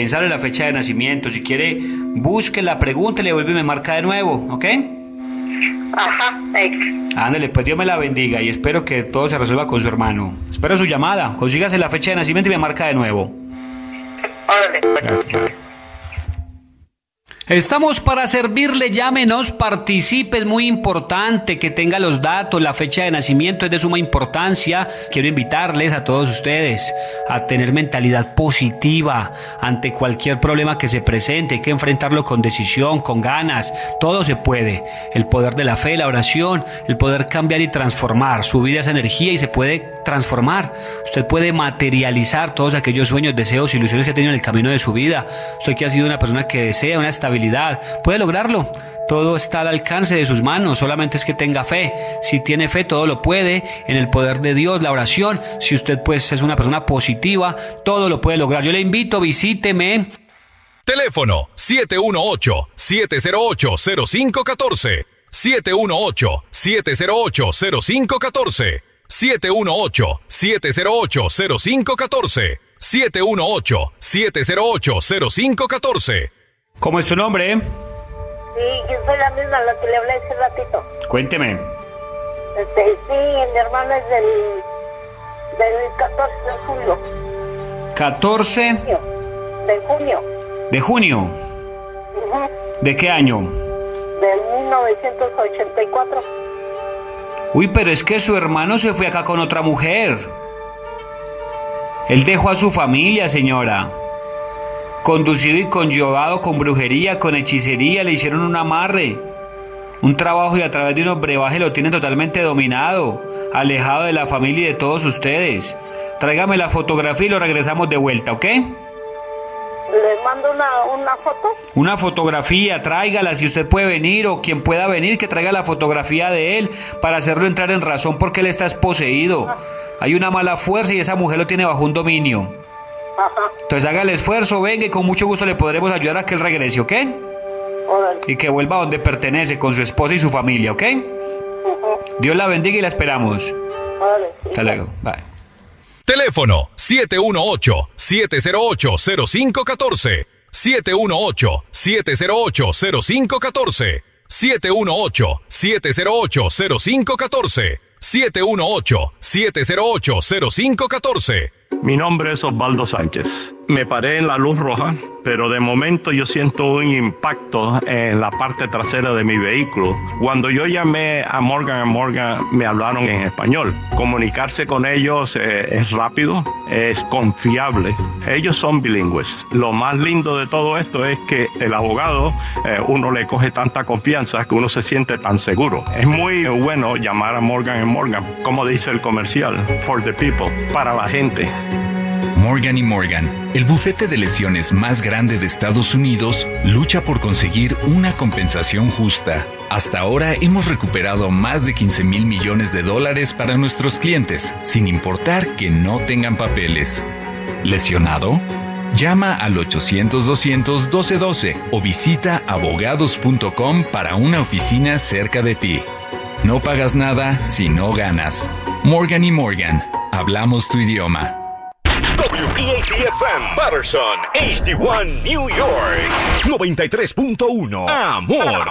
me sale la fecha de nacimiento. Si quiere, búsquela, pregúntele, vuelve y me marca de nuevo, ¿ok? Ajá, Ándale, pues Dios me la bendiga y espero que todo se resuelva con su hermano. Espero su llamada, consígase la fecha de nacimiento y me marca de nuevo. órale. Gracias. Estamos para servirle, llámenos, participe, es muy importante que tenga los datos, la fecha de nacimiento es de suma importancia. Quiero invitarles a todos ustedes a tener mentalidad positiva ante cualquier problema que se presente. Hay que enfrentarlo con decisión, con ganas, todo se puede. El poder de la fe, la oración, el poder cambiar y transformar. Su vida es energía y se puede transformar. Usted puede materializar todos aquellos sueños, deseos, ilusiones que ha tenido en el camino de su vida. Usted que ha sido una persona que desea una estabilidad, puede lograrlo. Todo está al alcance de sus manos, solamente es que tenga fe. Si tiene fe, todo lo puede. En el poder de Dios, la oración. Si usted pues es una persona positiva, todo lo puede lograr. Yo le invito, visíteme. Teléfono 718-708-0514. 718-708-0514. 718-708-0514. 718-708-0514. ¿Cómo es tu nombre? Sí, yo soy la misma, la que le hablé hace ratito. Cuénteme. Sí, mi hermana es del 14 de julio. 14 De junio. de junio. Ujú. ¿De qué año? Del 1984. Uy, pero es que su hermano se fue acá con otra mujer. Él dejó a su familia, señora. Conducido y conllevado con brujería, con hechicería, le hicieron un amarre, un trabajo y a través de unos brebajes lo tienen totalmente dominado, alejado de la familia y de todos ustedes. Tráigame la fotografía y lo regresamos de vuelta, ¿ok? ¿Le mando una foto? Una fotografía, tráigala si usted puede venir o quien pueda venir, que traiga la fotografía de él para hacerlo entrar en razón porque él está poseído. Hay una mala fuerza y esa mujer lo tiene bajo un dominio. Ajá. Entonces haga el esfuerzo, venga y con mucho gusto le podremos ayudar a que él regrese, ¿ok? Órale. Y que vuelva a donde pertenece, con su esposa y su familia, ¿ok? Dios la bendiga y la esperamos. Órale. Hasta luego, bye. Teléfono 718-708-0514. 718-708-0514. 718-708-0514. 718-708-0514. Mi nombre es Osvaldo Sánchez. Me paré en la luz roja, pero de momento yo siento un impacto en la parte trasera de mi vehículo. Cuando yo llamé a Morgan & Morgan, me hablaron en español. Comunicarse con ellos es rápido, es confiable. Ellos son bilingües. Lo más lindo de todo esto es que el abogado, uno le coge tanta confianza que uno se siente tan seguro. Es muy bueno llamar a Morgan & Morgan, como dice el comercial, for the people, para la gente. Morgan & Morgan, el bufete de lesiones más grande de Estados Unidos, lucha por conseguir una compensación justa. Hasta ahora hemos recuperado más de $15,000 millones para nuestros clientes, sin importar que no tengan papeles. ¿Lesionado? Llama al 800-200-1212 o visita abogados.com para una oficina cerca de ti. No pagas nada si no ganas. Morgan & Morgan, hablamos tu idioma. WPAT-FM, Patterson, HD1, New York. 93.1. Amor.